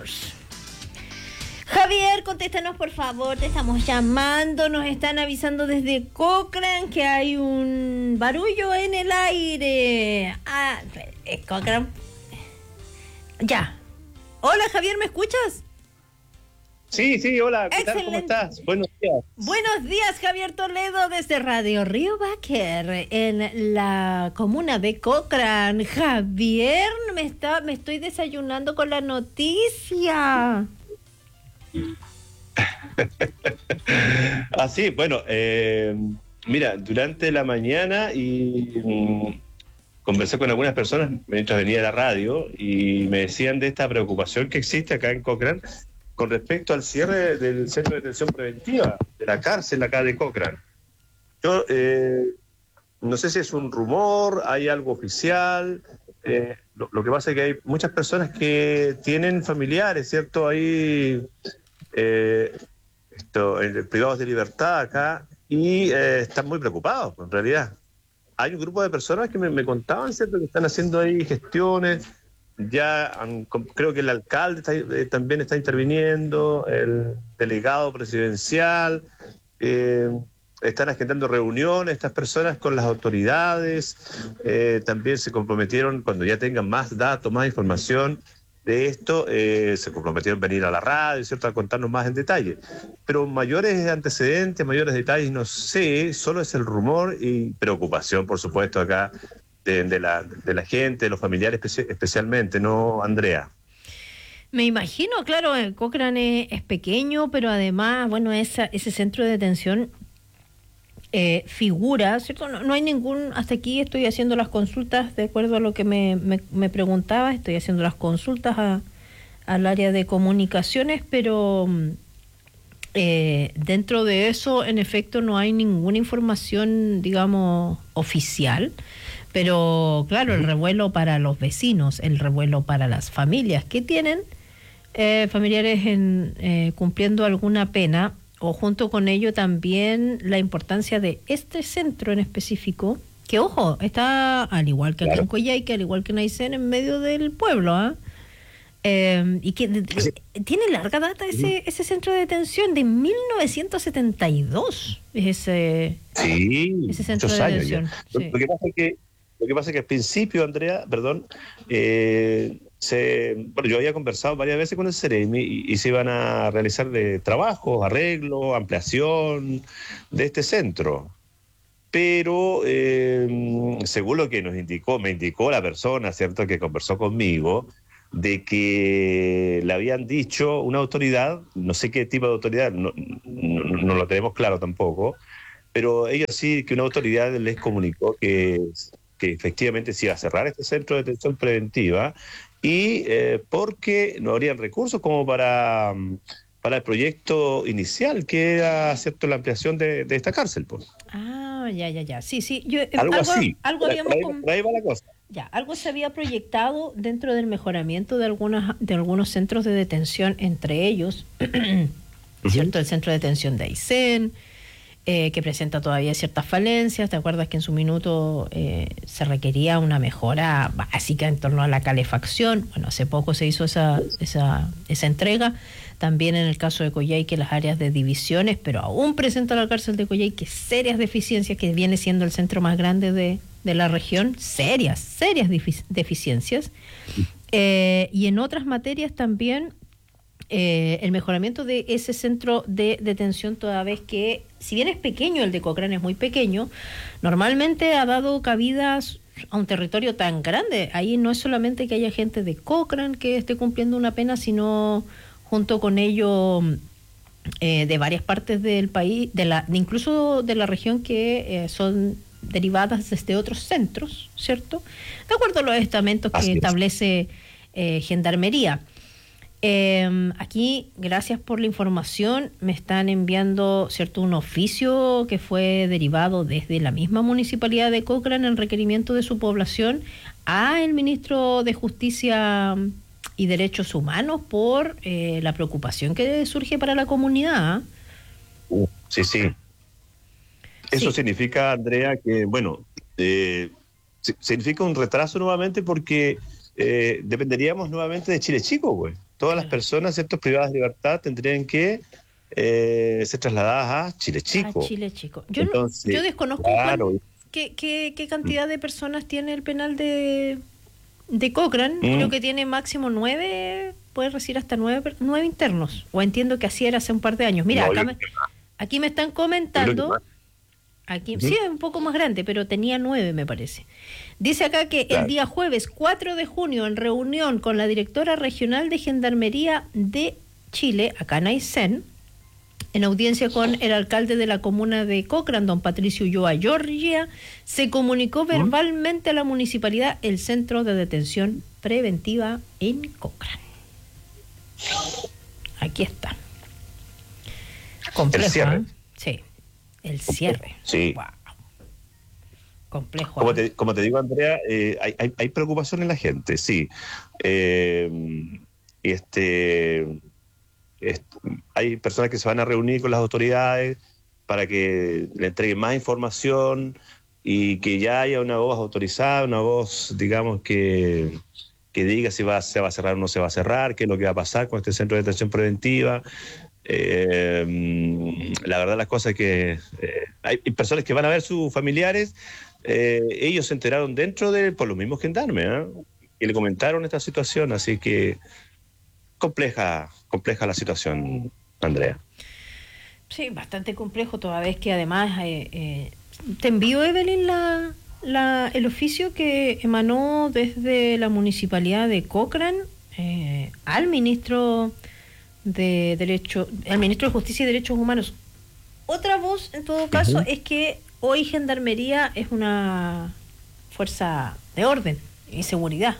Juniors. Javier, contéstanos por favor, te estamos llamando, nos están avisando desde Cochrane que hay un barullo en el aire. Cochrane. Ya. Hola Javier, ¿me escuchas? Sí, hola, ¿qué tal? ¿Cómo estás? Buenos días. Buenos días, Javier Toledo, desde Radio Río Báquer, en la comuna de Cochrane. Javier, me estoy desayunando con la noticia. Así, bueno, mira, durante la mañana conversé con algunas personas mientras venía a la radio y me decían de esta preocupación que existe acá en Cochrane con respecto al cierre del centro de detención preventiva, de la cárcel acá de Cochrane. Yo no sé si es un rumor, hay algo oficial. Lo que pasa es que hay muchas personas que tienen familiares, ¿cierto? Ahí privados de libertad acá y están muy preocupados, en realidad. Hay un grupo de personas que me contaban, ¿cierto?, que están haciendo ahí gestiones. Creo que el alcalde también está interviniendo, el delegado presidencial, están agendando reuniones estas personas con las autoridades, también se comprometieron, cuando ya tengan más datos, más información de esto, se comprometieron a venir a la radio, ¿cierto?, a contarnos más en detalle. Pero mayores antecedentes, mayores detalles, no sé, solo es el rumor y preocupación, por supuesto, acá de la gente, de los familiares especialmente, ¿no, Andrea? Me imagino, claro, Cochrane es pequeño, pero además, bueno, ese centro de detención figura, ¿cierto? No hay ningún, hasta aquí estoy haciendo las consultas, de acuerdo a lo que me preguntaba, estoy haciendo las consultas al área de comunicaciones, pero dentro de eso, en efecto, no hay ninguna información, digamos, oficial. Pero claro, el revuelo para los vecinos, el revuelo para las familias que tienen familiares cumpliendo alguna pena, o junto con ello también la importancia de este centro en específico, que ojo, está al igual que acá en Coyhaique, al igual que en Aysén, en medio del pueblo, y que tiene larga data ese centro de detención, de 1972, ese centro de detención. Sí. Lo que pasa es que al principio, Andrea, perdón, yo había conversado varias veces con el Ceremi y se iban a realizar trabajos, arreglos, ampliación de este centro. Pero según lo que me indicó la persona, ¿cierto?, que conversó conmigo, de que le habían dicho una autoridad, no sé qué tipo de autoridad, no lo tenemos claro tampoco, pero ellos sí, que una autoridad les comunicó que efectivamente se iba a cerrar este centro de detención preventiva y porque no habrían recursos como para el proyecto inicial, que era, ¿cierto?, la ampliación de esta cárcel, pues. Ya. Sí. Algo así. Algo por ahí va la cosa. Ya, algo se había proyectado dentro del mejoramiento de algunos centros de detención, entre ellos, ¿cierto?, el centro de detención de Aysén, que presenta todavía ciertas falencias. ¿Te acuerdas que en su minuto se requería una mejora básica en torno a la calefacción? Bueno, hace poco se hizo esa entrega. También en el caso de Coyhaique, las áreas de divisiones, pero aún presenta la cárcel de Coyhaique serias deficiencias, que viene siendo el centro más grande de la región, serias deficiencias. Y en otras materias también, el mejoramiento de ese centro de detención, toda vez que, si bien es pequeño, el de Cochrane es muy pequeño, normalmente ha dado cabidas a un territorio tan grande. Ahí no es solamente que haya gente de Cochrane que esté cumpliendo una pena, sino junto con ello de varias partes del país, incluso de la región, que son derivadas desde otros centros, ¿cierto?, de acuerdo a los estamentos que establece Gendarmería. Aquí, gracias por la información, me están enviando, ¿cierto?, un oficio que fue derivado desde la misma municipalidad de Cochrane en requerimiento de su población a el ministro de Justicia y Derechos Humanos por la preocupación que surge para la comunidad. Sí. Eso significa, Andrea, que, bueno, significa un retraso nuevamente, porque dependeríamos nuevamente de Chile Chico, güey. todas las personas, ¿cierto?, privadas de libertad tendrían que ser trasladadas a Chile Chico. A Chile Chico. Entonces, yo desconozco claro. qué cantidad de personas tiene el penal de Cochrane. Creo que tiene máximo 9, puede recibir hasta 9 internos. O entiendo que así era hace un par de años. Mira, No, aquí me están comentando. Aquí, Ujú. sí, es un poco más grande, pero tenía 9, me parece. Dice acá que Claro. el día jueves 4 de junio, en reunión con la directora regional de Gendarmería de Chile, acá en Aysén, en audiencia con el alcalde de la comuna de Cochrane, don Patricio Ulloa Giorgia, se comunicó verbalmente a la municipalidad el centro de detención preventiva en Cochrane. Aquí está. Complejo, El cierre. ¿eh? Sí, el cierre. Sí. Wow. Complejo. Como te digo, Andrea, hay preocupación en la gente, sí. Hay personas que se van a reunir con las autoridades para que le entreguen más información y que ya haya una voz autorizada, una voz, digamos, que diga si se va a cerrar o no se va a cerrar, qué es lo que va a pasar con este centro de detención preventiva. La verdad las cosas es que hay personas que van a ver sus familiares, ellos se enteraron por los mismos gendarmes, y le comentaron esta situación, así que compleja la situación, Andrea. Sí, bastante complejo, toda vez que además te envío, Evelyn, el oficio que emanó desde la municipalidad de Cochrane al ministro al ministro de Justicia y Derechos Humanos. Otra voz, en todo caso, es que hoy Gendarmería es una fuerza de orden y seguridad.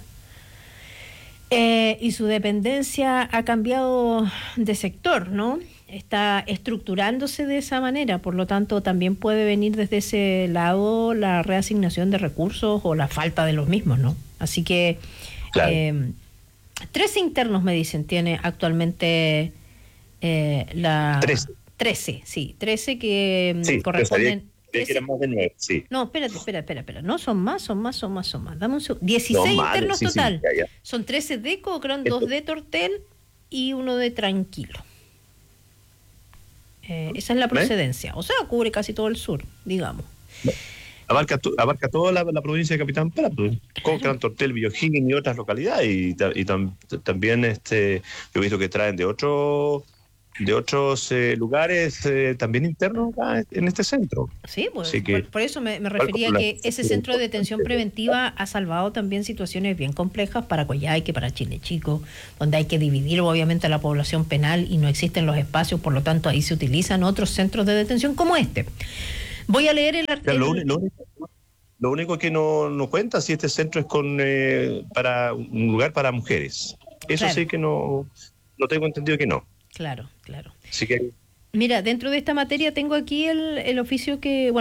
Y su dependencia ha cambiado de sector, ¿no? Está estructurándose de esa manera, por lo tanto también puede venir desde ese lado la reasignación de recursos o la falta de los mismos, ¿no? Así que Claro. 13 internos, me dicen, tiene actualmente la... 13, sí, 13 que Sí, corresponden... que eran más de 9, sí. No, espera. No, son más. Dame un segundo. 16 No, madre, internos sí, total. ya. Son 13 de Cochrane, 2 de Tortel y 1 de Tranquilo. Esa es la procedencia. O sea, cubre casi todo el sur, digamos. Abarca toda la provincia de Capitán Prat, Cochrane, Tortel, Biojini y otras localidades, y también yo he visto que traen de otros lugares también internos acá en este centro. Sí, pues, Así que, por eso me refería a que ese centro de detención preventiva ha salvado también situaciones bien complejas para Coyhaique, para Chile Chico, donde hay que dividir obviamente a la población penal y no existen los espacios, por lo tanto ahí se utilizan otros centros de detención como este. Voy a leer lo único que no cuenta si este centro es para un lugar para mujeres. Eso Claro. sí que no tengo entendido que no. Claro. Así que Mira, dentro de esta materia tengo aquí el oficio que,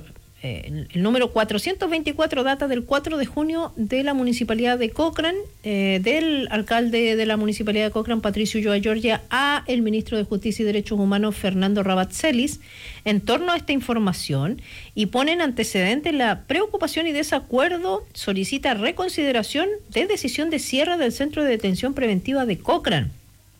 el número 424 data del 4 de junio de la Municipalidad de Cochrane, del alcalde de la Municipalidad de Cochrane, Patricio Ulloa Giorgia, a el ministro de Justicia y Derechos Humanos, Fernando Rabat-Celis, en torno a esta información, y ponen antecedentes la preocupación y desacuerdo, solicita reconsideración de decisión de cierre del Centro de Detención Preventiva de Cochrane.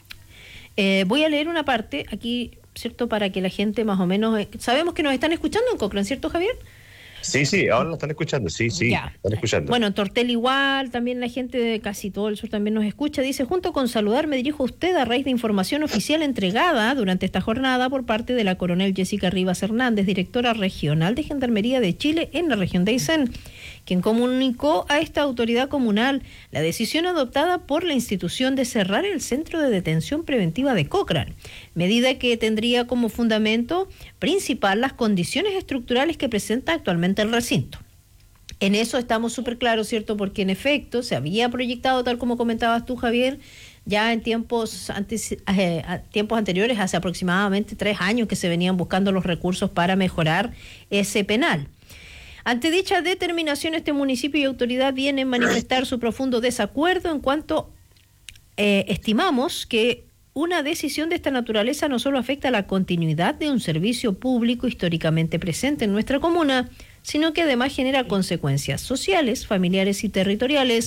Voy a leer una parte aquí, ¿cierto? Para que la gente más o menos... Sabemos que nos están escuchando en Cochrane, ¿cierto, Javier? sí, ahora lo están escuchando, sí, Ya. están escuchando. Bueno, en Tortel igual, también la gente de casi todo el sur también nos escucha. Dice, junto con saludar, me dirijo a usted a raíz de información oficial entregada durante esta jornada por parte de la coronel Jessica Rivas Hernández, directora regional de Gendarmería de Chile en la región de Aysén, quien comunicó a esta autoridad comunal la decisión adoptada por la institución de cerrar el Centro de Detención Preventiva de Cochrane, medida que tendría como fundamento principal las condiciones estructurales que presenta actualmente el recinto. En eso estamos súper claros, ¿cierto? Porque en efecto se había proyectado, tal como comentabas tú, Javier, ya en tiempos anteriores, hace aproximadamente 3 años que se venían buscando los recursos para mejorar ese penal. Ante dicha determinación, este municipio y autoridad vienen a manifestar su profundo desacuerdo en cuanto estimamos que una decisión de esta naturaleza no solo afecta a la continuidad de un servicio público históricamente presente en nuestra comuna, sino que además genera consecuencias sociales, familiares y territoriales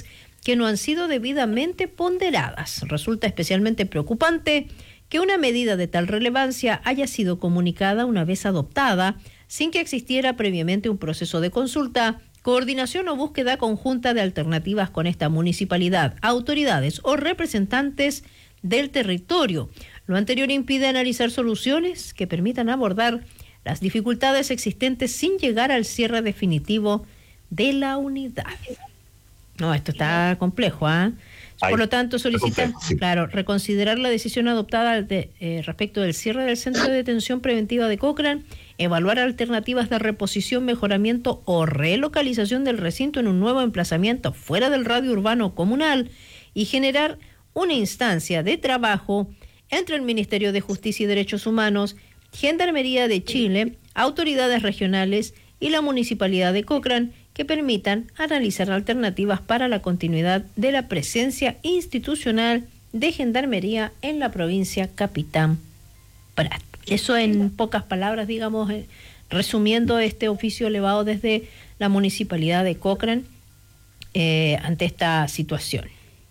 que no han sido debidamente ponderadas. Resulta especialmente preocupante que una medida de tal relevancia haya sido comunicada una vez adoptada, sin que existiera previamente un proceso de consulta, coordinación o búsqueda conjunta de alternativas con esta municipalidad, autoridades o representantes del territorio. Lo anterior impide analizar soluciones que permitan abordar las dificultades existentes sin llegar al cierre definitivo de la unidad. No, esto está complejo, ¿ah? Por lo tanto, solicita, claro, reconsiderar la decisión adoptada respecto del cierre del Centro de Detención Preventiva de Cochrane, evaluar alternativas de reposición, mejoramiento o relocalización del recinto en un nuevo emplazamiento fuera del radio urbano comunal y generar una instancia de trabajo entre el Ministerio de Justicia y Derechos Humanos, Gendarmería de Chile, autoridades regionales y la Municipalidad de Cochrane, que permitan analizar alternativas para la continuidad de la presencia institucional de Gendarmería en la provincia Capitán Prat. Eso en pocas palabras, digamos, resumiendo este oficio elevado desde la Municipalidad de Cochrane ante esta situación.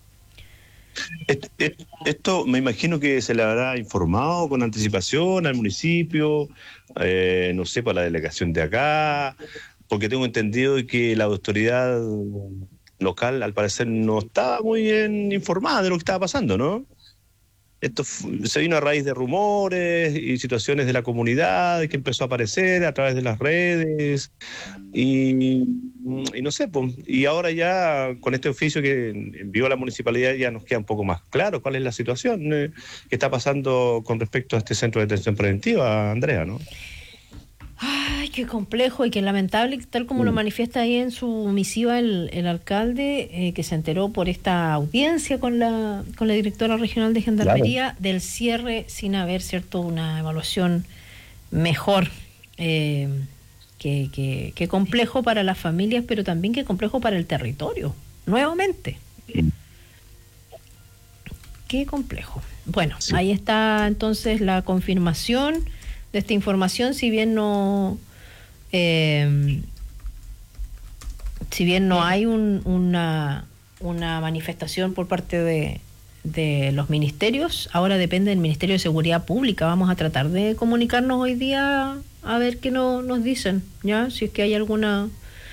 Esto me imagino que se le habrá informado con anticipación al municipio, no sé, para la delegación de acá, porque tengo entendido que la autoridad local al parecer no estaba muy bien informada de lo que estaba pasando, ¿no? Esto se vino a raíz de rumores y situaciones de la comunidad que empezó a aparecer a través de las redes y no sé, pues, y ahora ya con este oficio que envió la municipalidad ya nos queda un poco más claro cuál es la situación que está pasando con respecto a este centro de detención preventiva, Andrea, ¿no? Ay, qué complejo y qué lamentable, tal como lo manifiesta ahí en su misiva el alcalde, que se enteró por esta audiencia con la directora regional de Gendarmería, claro, del cierre sin haber, cierto, una evaluación mejor. Que complejo para las familias, pero también que complejo para el territorio, nuevamente. Qué complejo. Bueno, sí, ahí está entonces la confirmación de esta información, si bien no hay una manifestación por parte de los ministerios, ahora depende del Ministerio de Seguridad Pública. Vamos a tratar de comunicarnos hoy día a ver qué nos dicen, ya, si es que hay alguna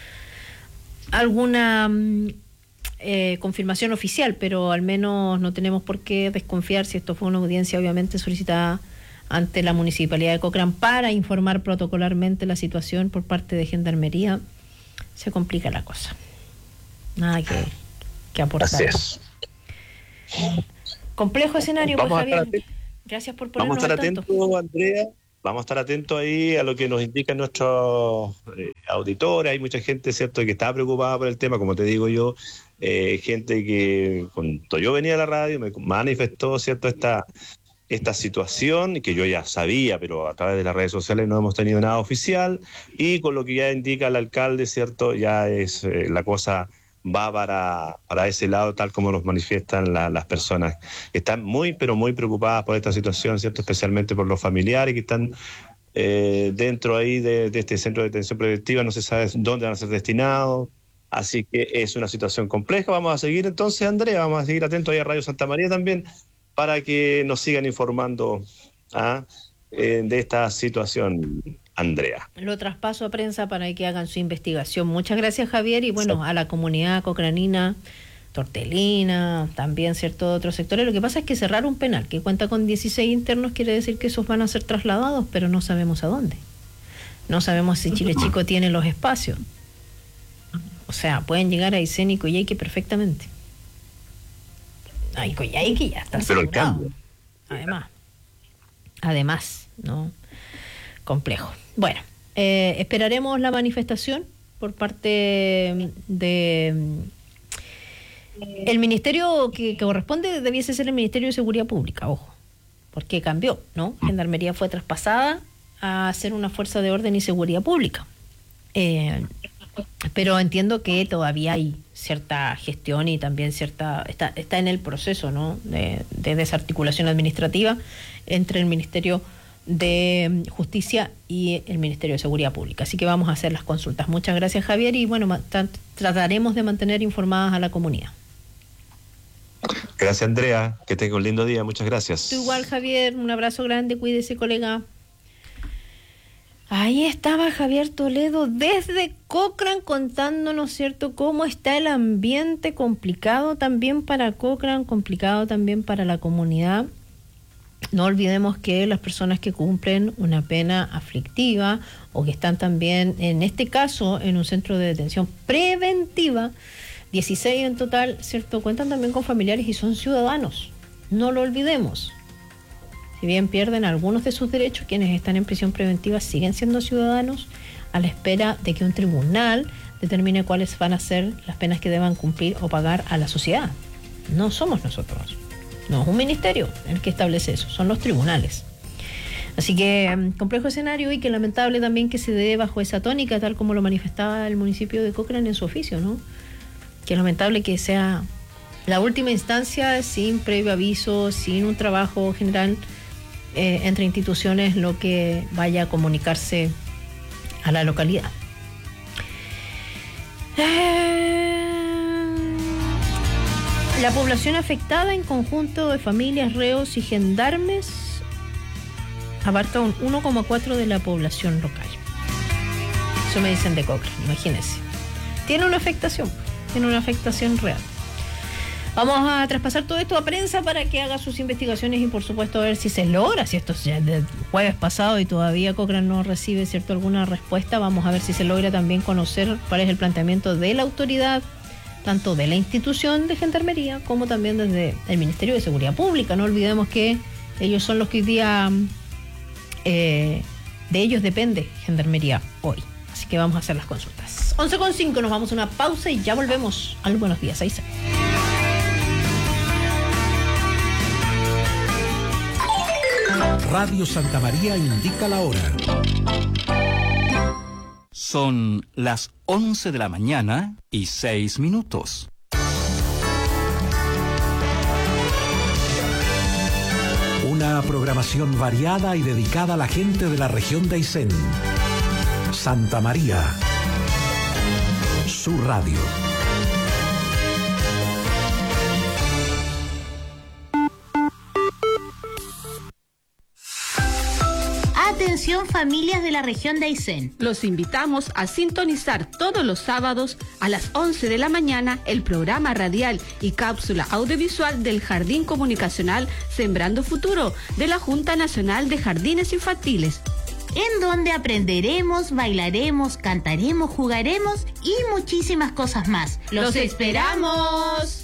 confirmación oficial, pero al menos no tenemos por qué desconfiar si esto fue una audiencia obviamente solicitada ante la Municipalidad de Cochrane para informar protocolarmente la situación por parte de Gendarmería. Se complica la cosa. Nada que aportar. Así es. Complejo escenario, pues, Javier. Gracias por ponernos al tanto. Vamos a estar atentos, Andrea. Vamos a estar atentos ahí a lo que nos indican nuestros auditores. Hay mucha gente, ¿cierto?, que está preocupada por el tema, como te digo yo. Gente que, cuando yo venía a la radio, me manifestó, ¿cierto?, esta situación que yo ya sabía, pero a través de las redes sociales no hemos tenido nada oficial, y con lo que ya indica el alcalde, ¿cierto?, ya es la cosa va para ese lado, tal como nos manifiestan las personas que están muy, pero muy preocupadas por esta situación, ¿cierto?, especialmente por los familiares que están dentro ahí de este centro de detención preventiva. No se sabe dónde van a ser destinados, así que es una situación compleja. Vamos a seguir entonces, Andrea, vamos a seguir atentos ahí a Radio Santa María también, para que nos sigan informando de esta situación, Andrea. Lo traspaso a prensa para que hagan su investigación. Muchas gracias, Javier, y bueno, a la comunidad cocranina, tortelina, también, ¿cierto?, de otros sectores. Lo que pasa es que cerrar un penal que cuenta con 16 internos quiere decir que esos van a ser trasladados, pero no sabemos a dónde. No sabemos si Chile Chico tiene los espacios. O sea, pueden llegar a Aysén y Coyhaique perfectamente. Ay, Coyhaique ya está pero asegurado. Además, ¿no? Complejo. Bueno, esperaremos la manifestación por parte de el ministerio que corresponde. Debiese ser el Ministerio de Seguridad Pública, ojo, porque cambió, ¿no? Gendarmería fue traspasada a ser una fuerza de orden y seguridad pública. Pero entiendo que todavía hay cierta gestión y también está en el proceso, ¿no?, de desarticulación administrativa entre el Ministerio de Justicia y el Ministerio de Seguridad Pública. Así que vamos a hacer las consultas. Muchas gracias, Javier, y bueno, trataremos de mantener informadas a la comunidad. Gracias, Andrea. Que tenga un lindo día. Muchas gracias. Tú igual, Javier. Un abrazo grande. Cuídese, colega. Ahí estaba Javier Toledo desde Cochrane contándonos, ¿cierto?, cómo está el ambiente, complicado también para Cochrane, complicado también para la comunidad. No olvidemos que las personas que cumplen una pena aflictiva o que están también, en este caso, en un centro de detención preventiva, 16 en total, ¿cierto?, cuentan también con familiares y son ciudadanos. No lo olvidemos. Si bien pierden algunos de sus derechos, quienes están en prisión preventiva siguen siendo ciudadanos a la espera de que un tribunal determine cuáles van a ser las penas que deban cumplir o pagar a la sociedad. No somos nosotros, no es un ministerio el que establece eso, son los tribunales. Así que complejo escenario y que lamentable también que se dé bajo esa tónica, tal como lo manifestaba el municipio de Cochrane en su oficio, ¿no? Que lamentable que sea la última instancia sin previo aviso, sin un trabajo general entre instituciones, lo que vaya a comunicarse a la localidad. La población afectada en conjunto de familias, reos y gendarmes abarca un 1,4% de la población local. Eso me dicen de Cochrane, imagínense. Tiene una afectación real. Vamos a traspasar todo esto a prensa para que haga sus investigaciones y por supuesto a ver si se logra, si esto es ya del jueves pasado y todavía Cochrane no recibe, ¿cierto?, alguna respuesta. Vamos a ver si se logra también conocer cuál es el planteamiento de la autoridad, tanto de la institución de Gendarmería como también desde el Ministerio de Seguridad Pública. No olvidemos que ellos son los que hoy día, de ellos depende Gendarmería hoy. Así que vamos a hacer las consultas. 11:05, nos vamos a una pausa y ya volvemos al Buenos Días, Aysén. Radio Santa María indica la hora. Son las 11 de la mañana y 6 minutos. Una programación variada y dedicada a la gente de la región de Aysén. Santa María, su radio. Atención familias de la región de Aysén. Los invitamos a sintonizar todos los sábados a las 11 de la mañana el programa radial y cápsula audiovisual del Jardín Comunicacional Sembrando Futuro de la Junta Nacional de Jardines Infantiles, en donde aprenderemos, bailaremos, cantaremos, jugaremos y muchísimas cosas más. ¡Los esperamos!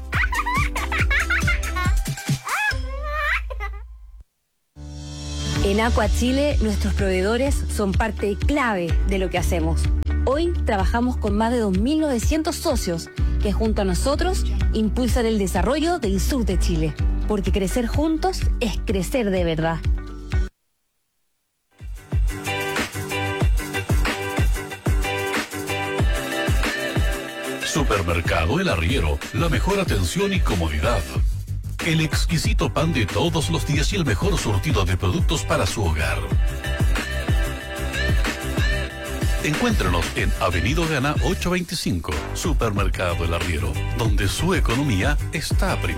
En Aqua Chile, nuestros proveedores son parte clave de lo que hacemos. Hoy trabajamos con más de 2.900 socios que junto a nosotros impulsan el desarrollo del sur de Chile. Porque crecer juntos es crecer de verdad. Supermercado El Arriero, la mejor atención y comodidad. El exquisito pan de todos los días y el mejor surtido de productos para su hogar. Encuéntrenos en Avenida Gana 825, Supermercado El Arriero, donde su economía está primero.